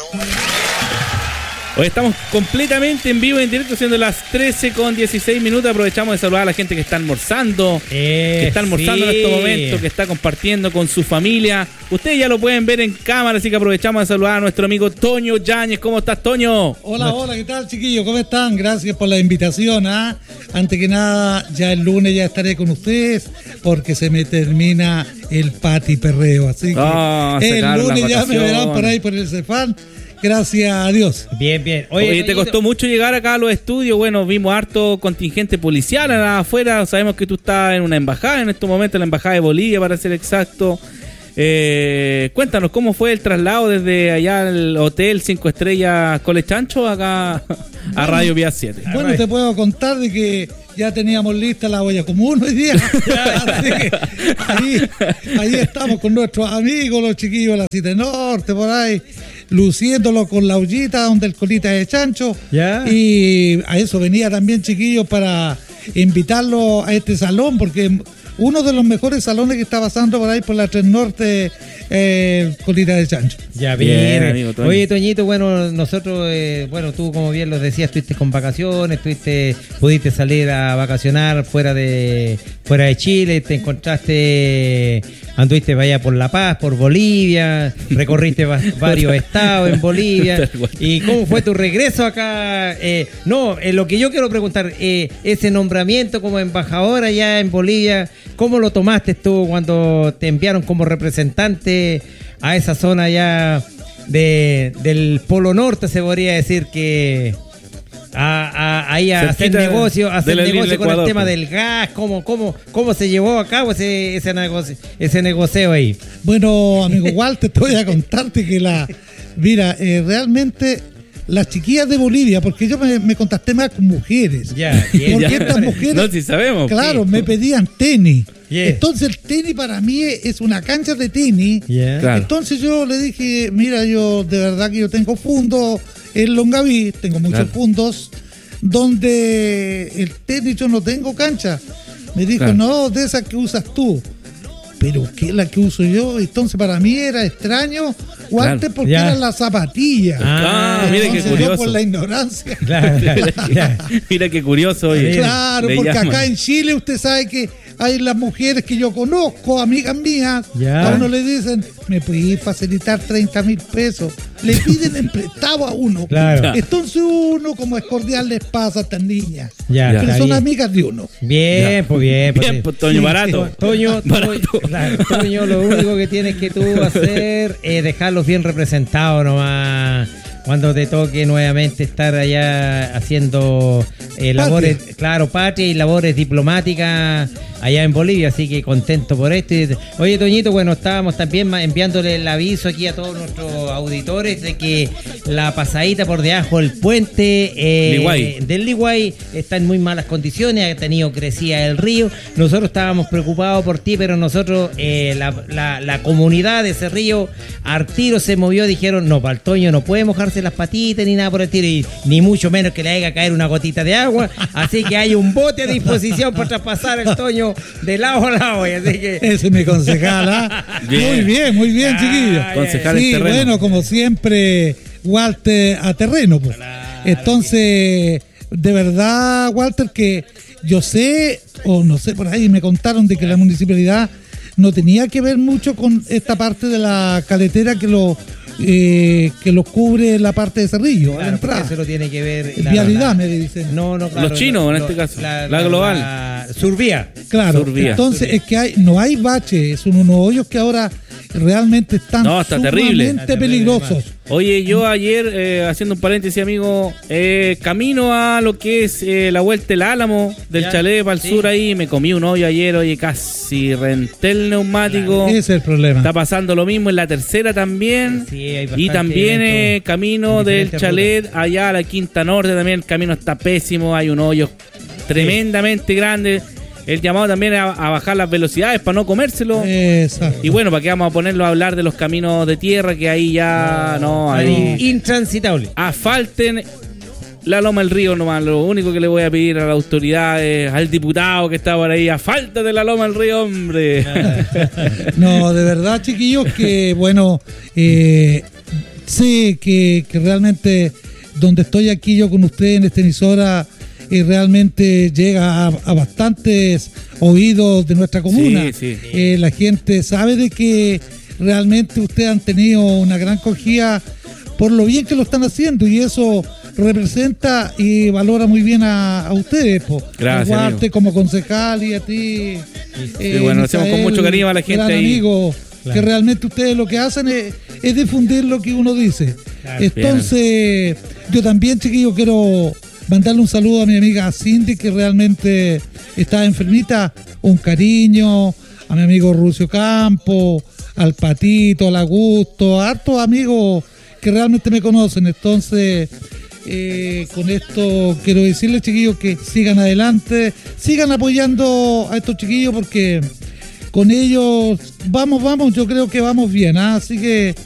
Hoy estamos completamente en vivo, en directo, siendo las 13:16. Aprovechamos de saludar a la gente que está almorzando, en estos momentos, que está compartiendo con su familia. Ustedes ya lo pueden ver en cámara, así que aprovechamos de saludar a nuestro amigo Toño Yáñez. ¿Cómo estás, Toño? Hola, ¿qué tal, chiquillos? ¿Cómo están? Gracias por la invitación. Antes que nada, ya el lunes ya estaré con ustedes porque se me termina el pati perreo, así que el lunes ya me verán por ahí por el Cefán. Gracias a Dios. Bien. Oye, ¿te costó mucho llegar acá a los estudios? Bueno, vimos harto contingente policial afuera. Sabemos que tú estás en una embajada en estos momentos, la embajada de Bolivia, para ser exacto. Cuéntanos, ¿cómo fue el traslado desde allá al Hotel 5 Estrellas Colechancho acá a Radio Vía 7? Bueno, te puedo contar de que ya teníamos lista la olla común hoy día. Así que ahí estamos con nuestros amigos, los chiquillos de la Cite Norte, por ahí, luciéndolo con la ollita donde el colita de chancho. Y a eso venía también, chiquillos, para invitarlos a este salón, porque uno de los mejores salones que está pasando por ahí por la 3 Norte, colita de chancho. Ya, bien, amigo Toño. Oye, Toñito, bueno, nosotros, tú como bien lo decías, estuviste con vacaciones, pudiste salir a vacacionar fuera de Chile, te encontraste, anduviste allá por La Paz, por Bolivia, recorriste varios estados en Bolivia. ¿Y cómo fue tu regreso acá? Lo que yo quiero preguntar, ese nombramiento como embajador allá en Bolivia, ¿cómo lo tomaste tú cuando te enviaron como representante a esa zona ya del Polo Norte, se podría decir, que ahí a hacer negocio con el tema del gas? ¿Cómo se llevó a cabo ese negocio ahí? Bueno, amigo Walter, te voy a contarte que realmente las chiquillas de Bolivia, porque yo me contacté más con mujeres. Porque estas mujeres, no, si sabemos. Claro, me pedían tenis. Entonces el tenis para mí es una cancha de tenis. Claro. Entonces yo le dije, mira, yo de verdad que yo tengo fundos en Longaví, tengo muchos fundos donde el tenis yo no tengo cancha. Me dijo, no, de esas que usas tú. Pero ¿qué es la que uso yo? Entonces para mí era extraño, Walter, porque eran las zapatillas. Mira qué curioso. Por la ignorancia. Mira qué curioso. Oye. Claro, porque acá en Chile usted sabe que hay las mujeres que yo conozco, amigas mías, a uno le dicen, ¿me puedes facilitar 30,000 pesos? Le piden en prestado a uno. Entonces uno, como es cordial, les pasa a estas niñas. Pero son amigas de uno. Bien, pues Toño, barato. Toño, lo único que tienes que tú hacer es dejarlos bien representados nomás. Cuando te toque nuevamente estar allá haciendo labores, patria y labores diplomáticas allá en Bolivia, así que contento por esto. Oye, Toñito, bueno, estábamos también enviándole el aviso aquí a todos nuestros auditores de que la pasadita por debajo del puente del Liguay está en muy malas condiciones, ha tenido crecida el río. Nosotros estábamos preocupados por ti, pero nosotros, la comunidad de ese río, al tiro se movió, dijeron, no, para el Toño no puede mojarse las patitas ni nada por el tiro, y ni mucho menos que le haga caer una gotita de agua, así que hay un bote a disposición para traspasar el Toño de lado a lado, así que... Ese es mi concejal, Muy bien, chiquillos. Concejal en terreno. Bueno, como siempre, Walter a terreno, pues. Entonces, de verdad, Walter, que yo sé, o no sé, por ahí me contaron de que la municipalidad no tenía que ver mucho con esta parte de la caletera que lo cubre la parte de Cerrillo. Claro, eso lo tiene que ver vialidad, me dicen. No, claro, los chinos, en este caso. La global. Survía. Claro, entonces es que no hay baches, son unos hoyos que ahora realmente están sumamente peligrosos. Oye, yo ayer, haciendo un paréntesis, amigo, camino a lo que es la vuelta del Álamo, del Chalet para el sur ahí, me comí un hoyo ayer, oye, casi renté el neumático. Ese es el problema. Está pasando lo mismo en la tercera también. Y también camino del Chalet allá a la Quinta Norte, también el camino está pésimo, hay un hoyo tremendamente grande. El llamado también a bajar las velocidades para no comérselo. Exacto. Y bueno, ¿para qué vamos a ponerlo a hablar de los caminos de tierra que ahí ya ahí intransitable? Asfalten la Loma del Río nomás. Lo único que le voy a pedir a las autoridades, al diputado que está por ahí, asfáltate la Loma del Río, hombre. No, de verdad, chiquillos, que bueno, sé que realmente donde estoy aquí yo con usted en esta emisora realmente llega a bastantes oídos de nuestra comuna. Sí. La gente sabe de que realmente ustedes han tenido una gran acogida por lo bien que lo están haciendo, y eso representa y valora muy bien a ustedes, Gracias, a Duarte amigo. como concejal, y a ti, bueno, lo hacemos con mucho cariño a la gente gran ahí. amigo, Claro. que realmente ustedes lo que hacen es difundir lo que uno dice. Claro. Entonces, yo también, chiquillo, quiero mandarle un saludo a mi amiga Cindy, que realmente está enfermita. Un cariño a mi amigo Rucio Campo, al Patito, al Augusto, a hartos amigos que realmente me conocen. Entonces, con esto quiero decirles, chiquillos, que sigan adelante, sigan apoyando a estos chiquillos, porque con ellos vamos, yo creo que vamos bien, ¿ah? Así que